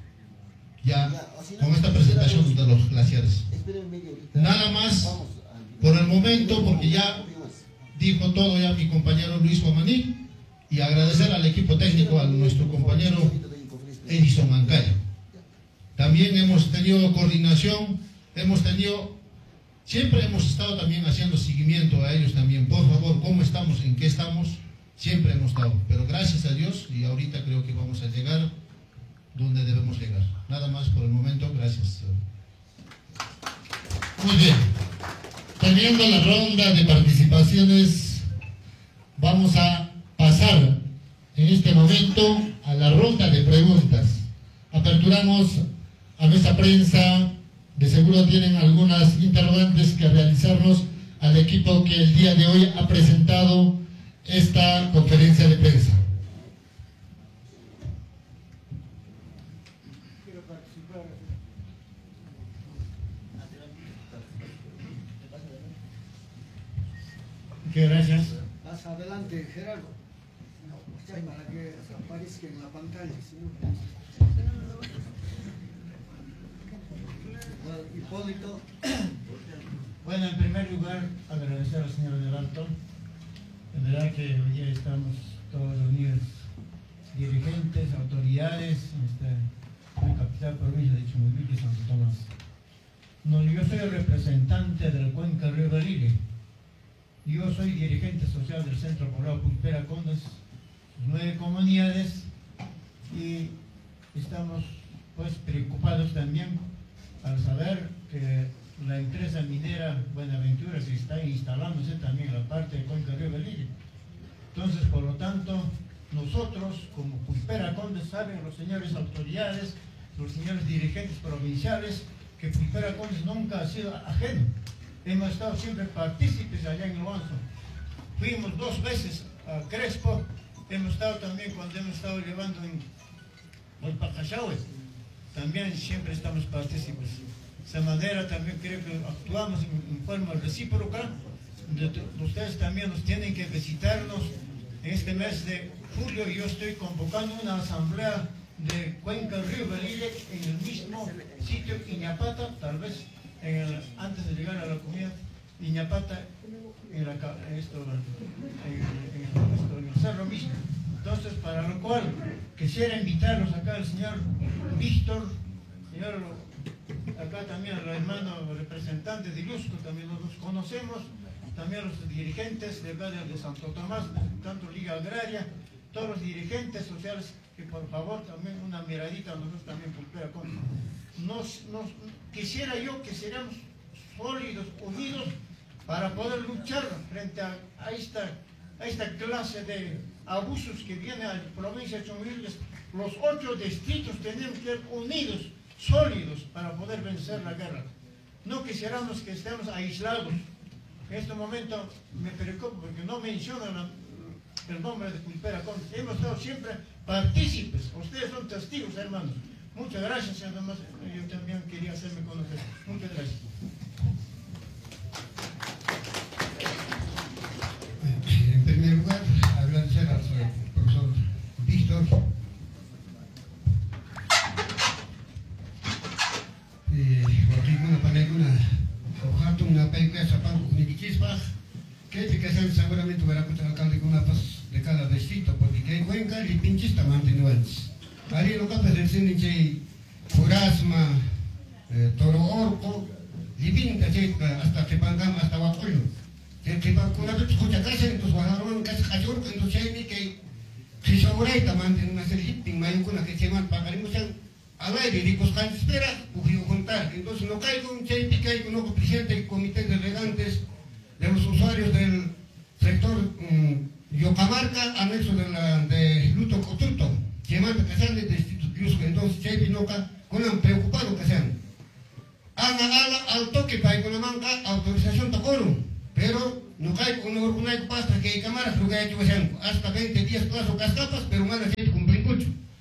presentación de los glaciares. Nada más por el momento, porque ya dijo todo ya mi compañero Luis Guamaní, y agradecer al equipo técnico, a nuestro compañero Edison Ancaya. También hemos tenido coordinación, siempre hemos estado también haciendo seguimiento a ellos también. Por favor, ¿cómo estamos? ¿En qué estamos? Siempre hemos estado, pero gracias a Dios, y ahorita creo que vamos a llegar donde debemos llegar. Nada más por el momento, gracias. Muy bien. Teniendo la ronda de participaciones, vamos a pasar en este momento a la ronda de preguntas. Aperturamos a nuestra prensa, de seguro tienen algunas interrogantes que realizarnos al equipo que el día de hoy ha presentado esta conferencia de prensa. Muchas gracias. Más adelante, Gerardo, para que aparezca en la pantalla. Hipólito. Bueno, en primer lugar, agradecer al señor del Alto. En verdad que hoy día estamos todos reunidos, dirigentes, autoridades, en la capital provincia de Chumubique, Santo Tomás. No, yo soy el representante de la cuenca Río Galile. Yo soy dirigente social del Centro Poblado Pulpera Condes, 9 comunidades, y estamos pues preocupados también al saber que la empresa minera Buenaventura se está instalándose también en la parte de Cuenca Río Galile. Entonces, por lo tanto, nosotros como Pulpera Condes, saben los señores autoridades, los señores dirigentes provinciales, que Pulpera Condes nunca ha sido ajeno. Hemos estado siempre partícipes allá en Luanzo. Fuimos 2 veces a Crespo, hemos estado también cuando hemos estado llevando en Pacachahue. También siempre estamos partícipes. De esa manera también creo que actuamos en forma recíproca. Ustedes también nos tienen que visitarnos en este mes de julio. Yo estoy convocando una asamblea de Cuenca Río Galile en el mismo sitio, Iñapata, tal vez antes de llegar a la comida, Iñapata, en el cerro mismo. Entonces, para lo cual quisiera invitarlos acá al señor Víctor, señor, acá también al hermano representante de Yusco, también nos conocemos, también los dirigentes de Santo Tomás, tanto Liga Agraria, todos los dirigentes sociales, que por favor también una miradita a nosotros también Pulpera Condes. Quisiera yo que seamos sólidos, unidos, para poder luchar frente a esta clase de abusos que viene a la provincia de Chumubique. Los 8 distritos tenemos que ser unidos, sólidos, para poder vencer la guerra. No quisiéramos que estemos aislados. En este momento me preocupo porque no mencionan el nombre de Pulpera Condes. Hemos estado siempre partícipes. Ustedes son testigos, hermanos. Muchas gracias, señor. Yo también quería hacerme conocer. Muchas gracias. En primer lugar, agradecer al profesor Víctor. Una pequeña zapanco con Iquispa, que seguramente verá con el alcalde con una de cada distrito, porque que en Cuenca y pinchista mantenuantes. Ahí lo que aparecen en Furasma, Toro Orco, Libinta, hasta Tepangam, hasta Huacollo. Que con la escucha casa, entonces bajaron casa cachorro, entonces hay que se ahorita mantiene una serie de mayucuna que se llaman pagaremos al aire, y pues cuando espera, pues juntar. Entonces no caigo un chaipi, caigo un presidente del comité de regantes de los usuarios del sector Yocamarca, anexo de Luto Coturto, que manda que sean de Instituto Yusco. Entonces chaipi no con un preocupado que sean. Al toque para con la manca autorización tocoro, pero no cae con una pasta que hay cámaras, lo que hay que hasta 20 días plazo cascapas, pero van a ser cumplir mucho.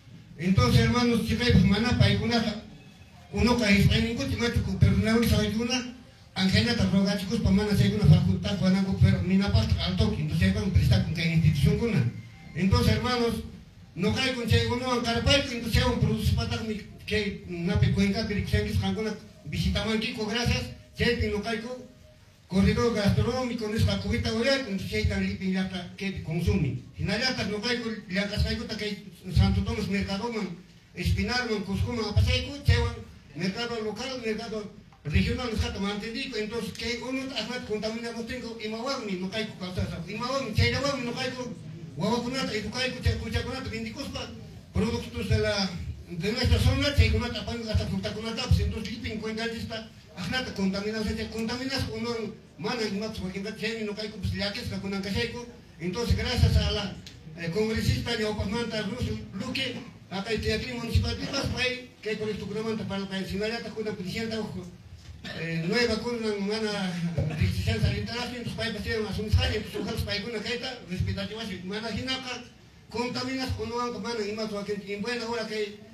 Entonces, hermanos, si hay pues manapa y uno que está en ningún tipo, pero no hay una Angela te roga chicos para mana hacer una facultad cuando hago pero mi napa al toque, entonces van a prestar con que institución con una. Entonces, hermanos, no cae con che uno en Carapay, entonces un producto para que una pecuenca que se han alguna visita manquico, gracias, che no cae con corredor gastronómico, no es la cubita oreal, entonces hay tan limpia que consume. Si no hay no cae con la cascayota que Santo Tomás Mercadoman, Espinarman, Cuscuman, Apasaico, Chewan, mercado local, mercado regional, nos está mantenido, entonces que uno hace contaminamos tengo y mawami no cae con causa, y mawami, chayawami no cae con guaguacunata, y tu cae con cuchaconata, vindicospa, productos de nuestra zona, chayconata, pan, hasta fruta-conata, pues entonces limpia en cuenta esta, ajnata, contaminas uno, mana, y más, porque no cae con pues ya que es la conancaseco, entonces gracias a la congresista de Opamanta, Luque, acá el teatro municipal de Paz, que con esto que para el país, si no hay una presidenta, nueva con una decisión sanitaria, entonces para pasar una sumisión, entonces ojalá para una caeta, respetativa, mana hinaka, contaminas con una mana y más que en buena hora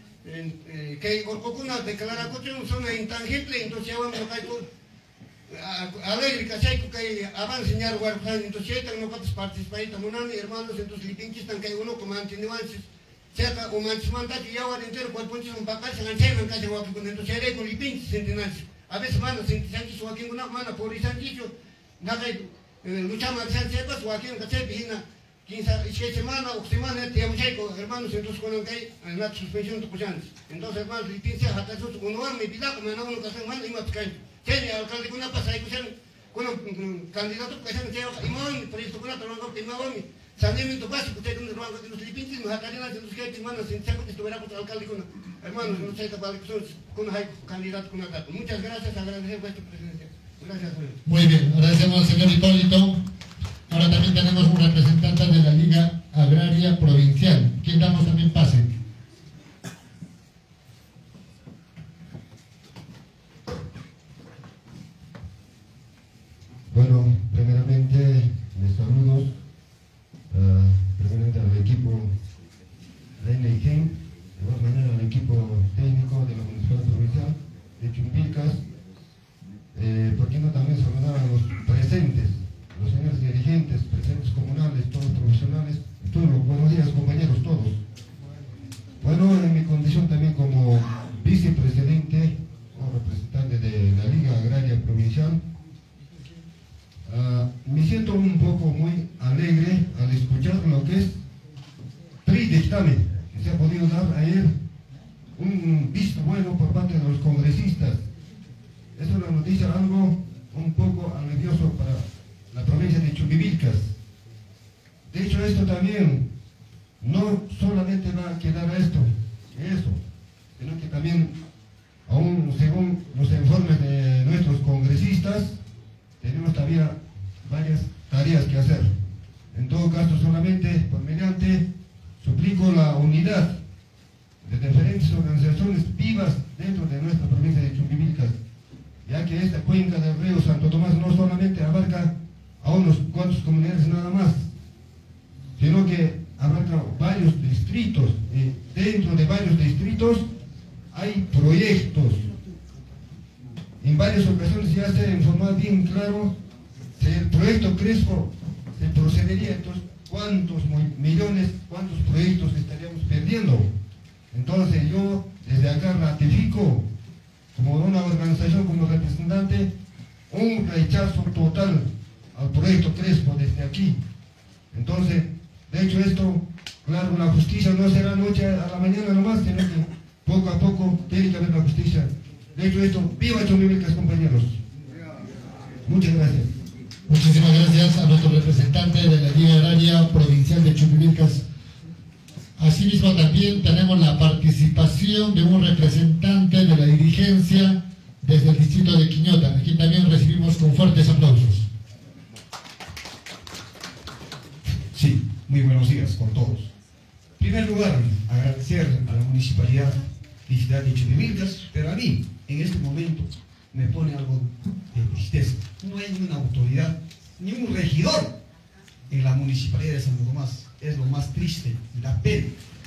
que Orcocuna declara coche una zona intangible, entonces ya vamos a caer alegre que avance enseñar guardar, entonces ya no puedes participar, también hermanos, entonces lipinches están que uno como antiguantes. Cerca o manchmanta que ya va entero cual ponches un papel se engancha en casa guapo con entonces haré con lipinches centenarios. A veces mano santis o aquí una mano por y santicho nada luchamos al santiago o aquí en casa pijina 15 semanas o semana te amo checo hermanos entonces con que en la suspensión de cojantes. Entonces hermanos lipinches hasta eso uno va me pila como no uno casa mano y más cae. Tiene alcalde con una pasa y con un candidato que se me y mon por esto con otro no que no va saneamiento básico, usted no lo de los lipinches, nos acarían de los que hay hermanos, sin saco que estuviera contra el alcalde con hermanos, no sé para que son con un candidato con dato. Muchas gracias, agradecer vuestra presencia. Gracias, señor. Muy bien, agradecemos al señor Hipólito. Ahora también tenemos un representante de la Liga Agraria Provincial, quien damos también pase. Bueno, primeramente, mis saludos. Primeramente al equipo Reina y Gen, de igual manera al equipo técnico de la Municipalidad Provincial de Chumbicas, ¿por qué no también saludar a los presentes, los señores dirigentes, presentes comunales, todos profesionales, todos los buenos días compañeros, todos. Bueno, en mi condición también como vicepresidente o representante de la Liga Agraria Provincial, me siento un poco muy alegre al escuchar lo que es dictamen que se ha podido dar ayer, un visto bueno por parte de los congresistas. Es una noticia algo un poco alivioso para la provincia de Chumbivilcas. De hecho, esto también no solamente va a quedar a eso, sino que también, aún según los informes de nuestros congresistas, tenemos todavía varias tareas que hacer. En todo caso, solamente por mediante suplico la unidad de diferentes organizaciones vivas dentro de nuestra provincia de Chumbivilcas, ya que esta cuenca del río Santo Tomás no solamente abarca a unos cuantos comunidades nada más, sino que abarca varios distritos. Dentro de varios distritos hay proyectos. En varias ocasiones ya se ha informado bien claro si el proyecto Crespo se procedería, entonces cuántos millones, cuántos proyectos estaríamos perdiendo. Entonces yo desde acá ratifico como una organización, como representante, un rechazo total al proyecto Crespo desde aquí. Entonces, de hecho esto, claro, la justicia no será noche a la mañana nomás, sino que poco a poco tiene que haber la justicia. De hecho esto, viva Chumbivilcas, compañeros. Muchas gracias. Muchísimas gracias a nuestro representante de la Liga Agraria Provincial de Chumbivilcas. Asimismo también tenemos la participación de un representante de la dirigencia desde el distrito de Quiñota. Aquí también recibimos con fuertes aplausos. Sí, muy buenos días con todos. En primer lugar, agradecer a la Municipalidad de Ciudad de Chumbivilcas, pero a mí, en este momento, me pone algo de tristeza. No hay ni una autoridad, ni un regidor en la Municipalidad de Santo Tomás. Es lo más triste, la pena. Para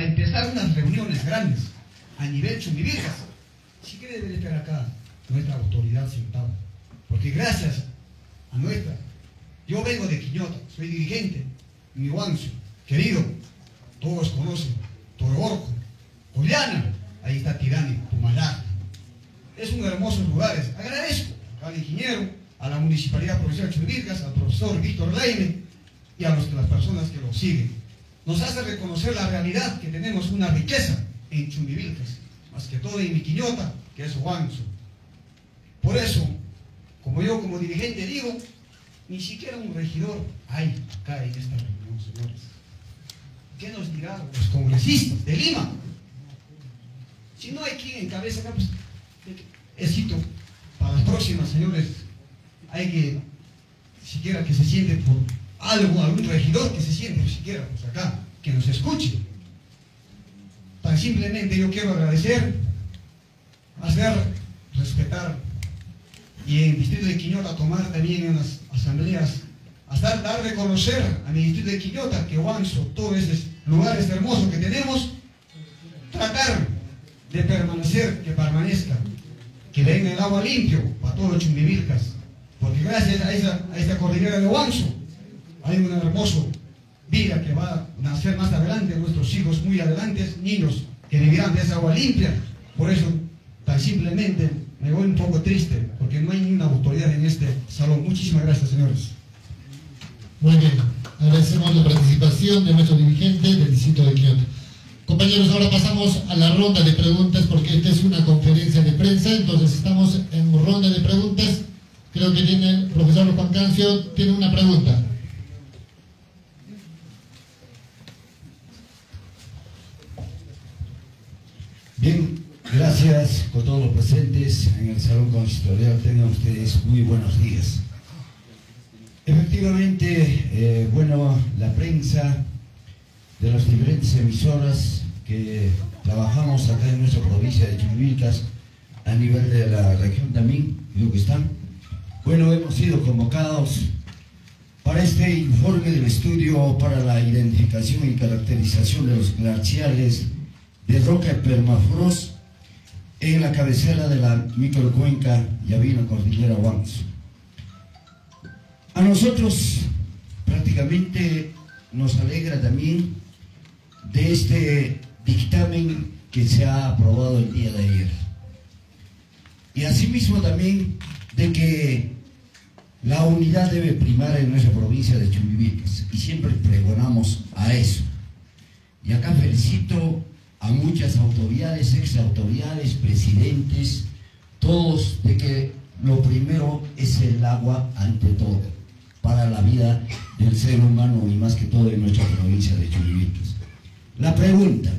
empezar unas reuniones grandes a nivel Chumbivilcas, sí que debe de estar acá nuestra autoridad sentada. Porque gracias a yo vengo de Quiñota, soy dirigente, mi Huanzo, querido, todos conocen, Toroborco, Juliana, ahí está Tirani, Pumalá. Es un hermoso lugar. Agradezco al ingeniero, a la Municipalidad Provincial de Chumbivilcas, al profesor Víctor Laime y a las personas que lo siguen. Nos hace reconocer la realidad que tenemos una riqueza en Chumbivilcas, más que todo en mi Quiñota, que es Huanzo. Por eso, como yo como dirigente digo, ni siquiera un regidor hay acá en esta reunión, señores. ¿Qué nos dirán los congresistas de Lima? Si no hay quien encabeza acá, pues, éxito para las próximas, señores. Hay que, siquiera que se siente por algo, algún regidor que se siente, pues, siquiera, pues acá, que nos escuche. Tan simplemente yo quiero agradecer, hacer respetar, y en el distrito de Quiñota tomar también unas asambleas, hasta dar a reconocer a mi distrito de Quiñota que Huanzo, todos esos lugares hermosos que tenemos, tratar de permanecer, que permanezca, que venga el agua limpio para todos los Chumbivilcas, porque gracias a esa cordillera de Huanzo hay una hermosa vida que va a nacer más adelante, nuestros hijos muy adelante, niños que vivirán de esa agua limpia. Por eso, tan simplemente, me voy un poco triste, porque no hay ni una autoridad en este salón. Muchísimas gracias, señores. Muy bien, agradecemos la participación de nuestro dirigente del distrito de Quiñota. Compañeros, ahora pasamos a la ronda de preguntas, porque esta es una conferencia de prensa, entonces estamos en ronda de preguntas. Creo que tiene el profesor Juan Cancio, tiene una pregunta. Bien, gracias con todos los presentes en el Salón Consistorial. Tengan ustedes muy buenos días. Efectivamente, bueno, la prensa de las diferentes emisoras que trabajamos acá en nuestra provincia de Chumbivilcas, a nivel de la región también, creo que están. Bueno, hemos sido convocados para este informe del estudio para la identificación y caracterización de los glaciares de roca permafrost en la cabecera de la microcuenca Yavina-Cordillera Huanzo. A nosotros prácticamente nos alegra también de este dictamen que se ha aprobado el día de ayer. Y asimismo también de que la unidad debe primar en nuestra provincia de Chumbivilcas, y siempre pregonamos a eso. Y acá felicito a muchas autoridades, exautoridades, presidentes, todos, de que lo primero es el agua ante todo, para la vida del ser humano y más que todo en nuestra provincia de Chumbivilcas. La pregunta,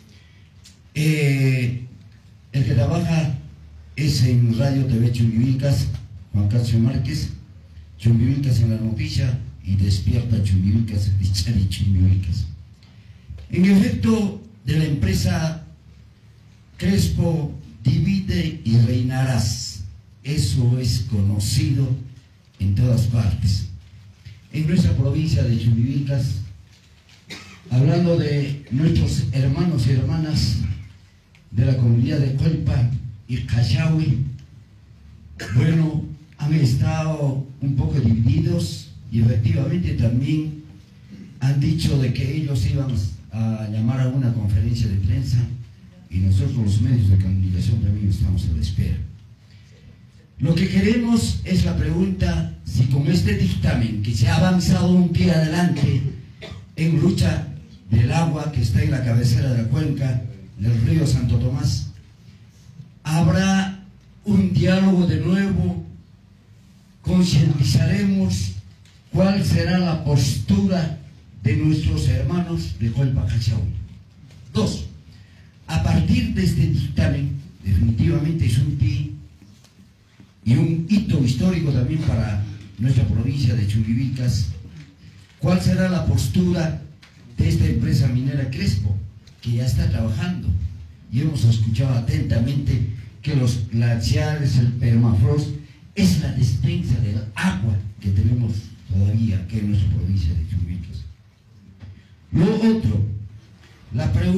el que trabaja es en Radio TV Chumbivilcas, Juan Cancio Márquez, Chumbivilcas en la noticia, y Despierta Chumbivilcas, Dichari Chumbivilcas. En efecto, de la empresa Crespo, divide y reinarás. Eso es conocido en todas partes. En nuestra provincia de Chumbivilcas, hablando de nuestros hermanos y hermanas de la comunidad de Colpa y Cayahui, bueno, han estado un poco divididos, y efectivamente también han dicho de que ellos iban a llamar a una conferencia de prensa, y nosotros los medios de comunicación también estamos a la espera. Lo que queremos es la pregunta, si con este dictamen que se ha avanzado un pie adelante en lucha del agua que está en la cabecera de la cuenca del río Santo Tomás, habrá un diálogo de nuevo, concientizaremos cuál será la postura de nuestros hermanos de Colpa Cachaui. Dos, a partir de este dictamen, definitivamente es un pie y un hito histórico también para nuestra provincia de Chumbivilcas. ¿Cuál será la postura de esta empresa minera Crespo, que ya está trabajando? Y hemos escuchado atentamente que los glaciares, el permafrost, es la despensa del agua que tenemos todavía aquí en nuestra provincia de Chumbivilcas. Lo otro, la pregunta